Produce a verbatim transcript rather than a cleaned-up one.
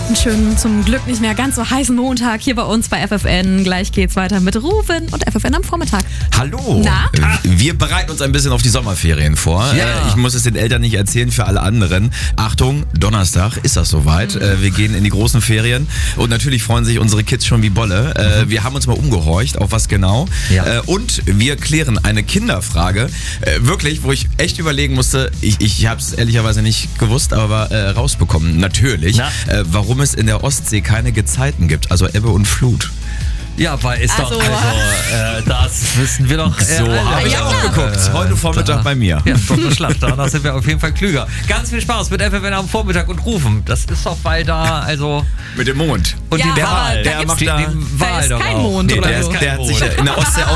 Einen schönen, zum Glück nicht mehr ganz so heißen Montag hier bei uns bei F F N. Gleich geht's weiter mit Ruben und F F N am Vormittag. Hallo. Na? Wir bereiten uns ein bisschen auf die Sommerferien vor. Ja. Ich muss es den Eltern nicht erzählen, für alle anderen. Achtung, Donnerstag ist das soweit. Mhm. Wir gehen in die großen Ferien und natürlich freuen sich unsere Kids schon wie Bolle. Mhm. Wir haben uns mal umgehorcht, auf was genau. Ja. Und wir klären eine Kinderfrage, wirklich, wo ich echt überlegen musste, ich, ich habe es ehrlicherweise nicht gewusst, aber äh, rausbekommen, natürlich, äh, warum es in der Ostsee keine Gezeiten gibt, also Ebbe und Flut. Ja, weil ist Also, doch, also, äh, das wissen wir doch. Äh, So alle. habe ich ja, auch klar. geguckt, heute Vormittag da, bei mir. Ja, Schlacht, da sind wir auf jeden Fall klüger. Ganz viel Spaß mit F F N am Vormittag und Rufen. Das ist doch weil da, also... Mit dem Mond. Und Ja, die aber Wahl, da der gibt's- macht die, die Da Wahl ist doch kein auch. Mond Nee, oder der, so. ist, der hat sich in der Ostsee